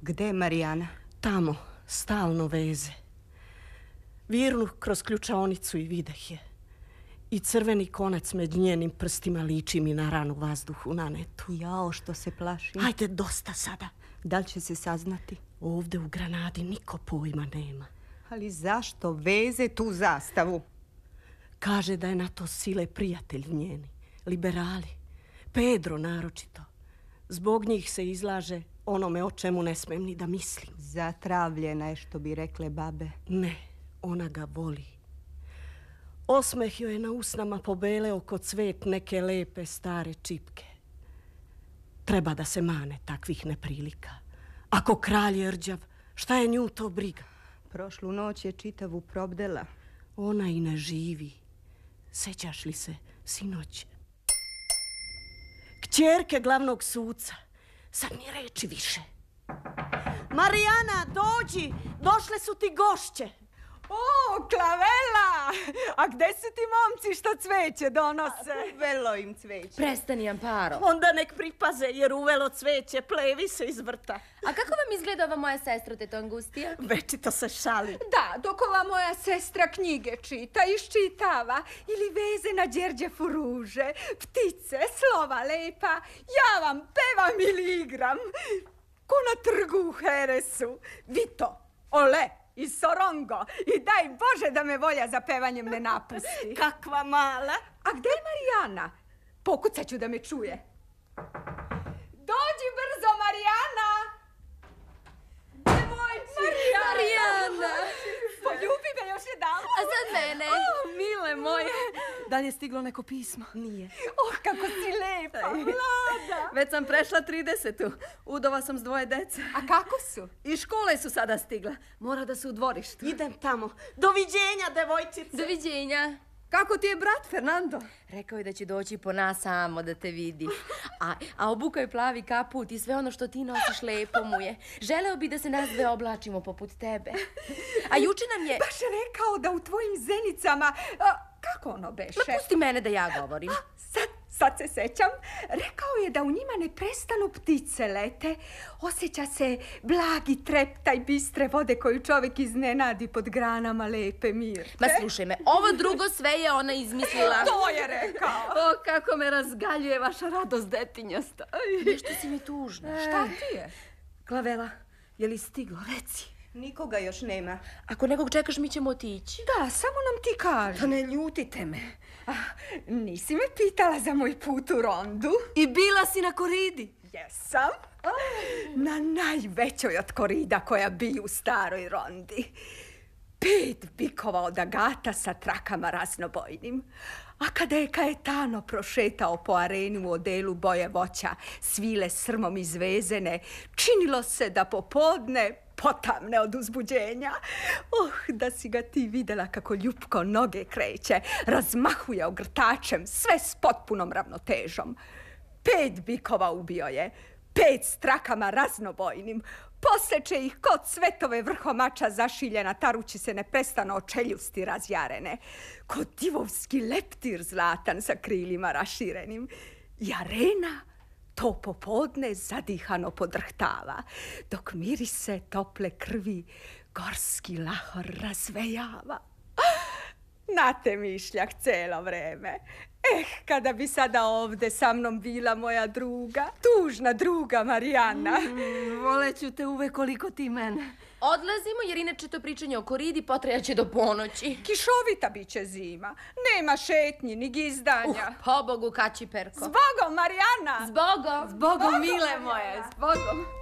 Gde je Marijana? Tamo, stalno veze. Virnu kroz ključaonicu i videh je. I crveni konac među njenim prstima liči mi na ranu vazduhu na netu. Jao, što se plaši. Hajde, dosta sada. Da li će se saznati? Ovde u Granadi niko pojma nema. Ali zašto veze tu zastavu? Kaže da je na to sile prijatelj njeni. Liberali. Pedro naročito. Zbog njih se izlaže onome o čemu ne smem ni da mislim. Zatravljena je, što bi rekle babe. Ne, ona ga voli. Osmeh joj je na usnama pobeleo ko cvet neke lepe stare čipke. Treba da se mane takvih neprilika. Ako kralj je rđav, šta je nju to briga? Prošlu noć je čitavu probdela. Ona i ne živi. Sećaš li se, sinoć? Kćerke glavnog suca. Sad ni reči više. Marijana, dođi! Došle su ti gošće. O, Klavela! A gde su ti momci što cveće donose? Uvelo im cveće. Prestani, Amparo. Onda nek pripaze, jer uvelo cveće, plevi se iz vrta. A kako vam izgleda ova moja sestra, teto Angustija? Večito se šali. Da, dok ova moja sestra knjige čita, iščitava ili veze na Đerđefu ruže, ptice, slova lepa, ja vam pevam ili igram. Ko na trgu u Heresu. Vito, ole i sorongo i daj Bože da me volja za pevanjem ne napusti. Kakva mala. A gde je Marijana? Pokucat ću da me čuje. Dođi brzo, Marijana! Marijana! Poljubi me još jedan. A sad mene. Mile moje. Da li je stiglo neko pismo? Nije. Kako si lepa, mlada. Već sam prešla 30. Udova sam s 2 dece. A kako su? I škole su sada stigla. Mora da su u dvorištu. Idem tamo. Doviđenja, devojčice. Doviđenja. Kako ti je brat, Fernando? Rekao je da će doći po nas samo da te vidi. A obukao je plavi kaput i sve ono što ti nosiš lepo mu je. Želeo bi da se nas dve oblačimo poput tebe. A juče nam je... Baš je rekao da u tvojim zenicama... kako ono beše? Pusti mene da ja govorim. Sad se sećam. Rekao je da u njima ne prestanu ptice lete. Osjeća se blagi treptaj bistre vode koju čovjek iznenadi pod granama lepe mirte. Ma slušaj me, ovo drugo sve je ona izmislila. To je rekao. O, kako me razgaljuje vaša radost detinjasta. Nešto si mi tužna. Šta ti je? Klavela, je li stiglo? Reci. Nikoga još nema. Ako nekog čekaš, mi ćemo otići. Da, samo nam ti kaži. Pa ne ljutite me. Nisi me pitala za moj put u Rondu? I bila si na koridi. Jesam. Na najvećoj od korida koja bi u staroj Rondi. 5 bikova od agata sa trakama raznobojnim. A kada je Kajetano prošetao po areni u odelu boje voća, svile srmom izvezene, činilo se da popodne potamne od uzbuđenja. Da si ga ti videla kako ljupko noge kreće, razmahuje ogrtačem, sve s potpunom ravnotežom. 5 bikova ubio je, 5 s trakama raznobojnim, poseče ih kod cvetove vrhomača zašiljena, tarući se neprestano o čeljusti razjarene, kod divovski leptir zlatan sa krilima raširenim. I arena to popodne zadihano podrhtava, dok mirise tople krvi gorski lahor razvejava. Na te mišljak celo vreme. Kada bi sada ovde sa mnom bila moja druga, tužna druga Marijana. Voleću te uvek koliko ti mene. Odlazimo jer inače to pričanje o koridi potrajaće do ponoći. Kišovita biće zima. Nema šetnji ni gizdanja. Pobogu, kaći perko. Zbogom, Marijana! Zbogom! Zbogom, mile moje, zbogom.